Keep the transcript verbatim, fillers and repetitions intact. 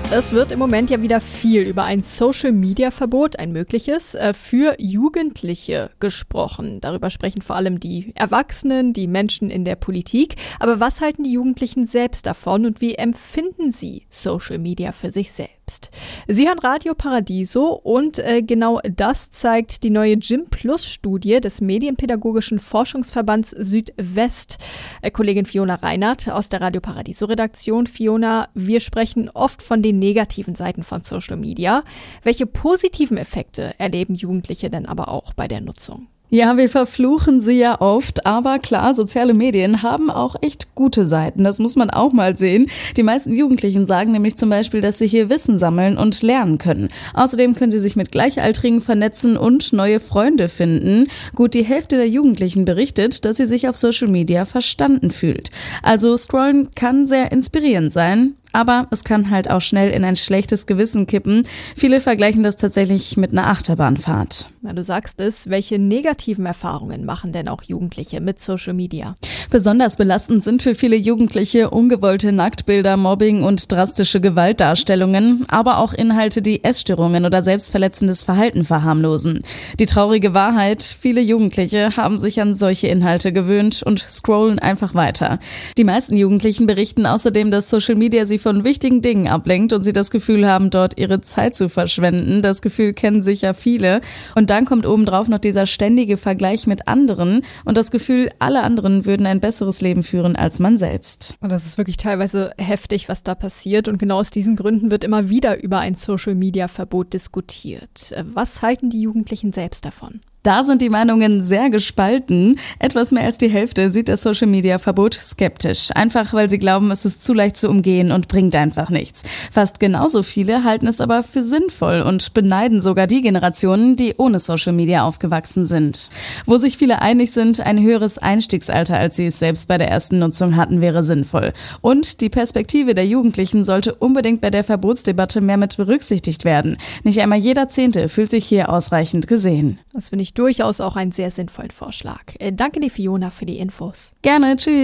Es wird im Moment ja wieder viel über ein Social-Media-Verbot, ein mögliches, für Jugendliche gesprochen. Darüber sprechen vor allem die Erwachsenen, die Menschen in der Politik. Aber was halten die Jugendlichen selbst davon und wie empfinden sie Social-Media für sich selbst? Sie hören Radio Paradiso und äh, genau das zeigt die neue Gym-Plus-Studie des Medienpädagogischen Forschungsverbands Südwest. Äh, Kollegin Fiona Reinhardt aus der Radio Paradiso-Redaktion. Fiona, wir sprechen oft von den negativen Seiten von Social Media. Welche positiven Effekte erleben Jugendliche denn aber auch bei der Nutzung? Ja, wir verfluchen sie ja oft, aber klar, soziale Medien haben auch echt gute Seiten, das muss man auch mal sehen. Die meisten Jugendlichen sagen nämlich zum Beispiel, dass sie hier Wissen sammeln und lernen können. Außerdem können sie sich mit Gleichaltrigen vernetzen und neue Freunde finden. Gut, die Hälfte der Jugendlichen berichtet, dass sie sich auf Social Media verstanden fühlt. Also scrollen kann sehr inspirierend sein. Aber es kann halt auch schnell in ein schlechtes Gewissen kippen. Viele vergleichen das tatsächlich mit einer Achterbahnfahrt. Na, du sagst es, welche negativen Erfahrungen machen denn auch Jugendliche mit Social Media? Besonders belastend sind für viele Jugendliche ungewollte Nacktbilder, Mobbing und drastische Gewaltdarstellungen, aber auch Inhalte, die Essstörungen oder selbstverletzendes Verhalten verharmlosen. Die traurige Wahrheit, viele Jugendliche haben sich an solche Inhalte gewöhnt und scrollen einfach weiter. Die meisten Jugendlichen berichten außerdem, dass Social Media sie von wichtigen Dingen ablenkt und sie das Gefühl haben, dort ihre Zeit zu verschwenden. Das Gefühl kennen sicher viele. Und dann kommt obendrauf noch dieser ständige Vergleich mit anderen und das Gefühl, alle anderen würden ein besseres Leben führen als man selbst. Und das ist wirklich teilweise heftig, was da passiert. Und genau aus diesen Gründen wird immer wieder über ein Social-Media-Verbot diskutiert. Was halten die Jugendlichen selbst davon? Da sind die Meinungen sehr gespalten. Etwas mehr als die Hälfte sieht das Social-Media-Verbot skeptisch. Einfach, weil sie glauben, es ist zu leicht zu umgehen und bringt einfach nichts. Fast genauso viele halten es aber für sinnvoll und beneiden sogar die Generationen, die ohne Social-Media aufgewachsen sind. Wo sich viele einig sind, ein höheres Einstiegsalter, als sie es selbst bei der ersten Nutzung hatten, wäre sinnvoll. Und die Perspektive der Jugendlichen sollte unbedingt bei der Verbotsdebatte mehr mit berücksichtigt werden. Nicht einmal jeder Zehnte fühlt sich hier ausreichend gesehen. Das finde ich durchaus auch einen sehr sinnvollen Vorschlag. Danke dir, Fiona, für die Infos. Gerne, tschüss.